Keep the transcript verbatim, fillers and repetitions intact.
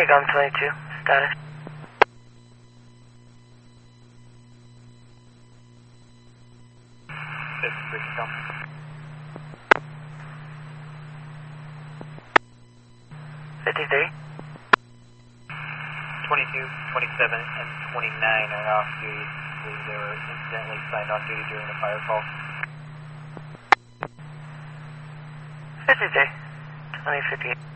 Kigom twenty-two, status. fifty-three, Kigom. fifty-three. twenty-two, twenty-seven, and twenty-nine are off duty. I believe they were incidentally signed on duty during the fire call. fifty-three. twenty fifty-eight.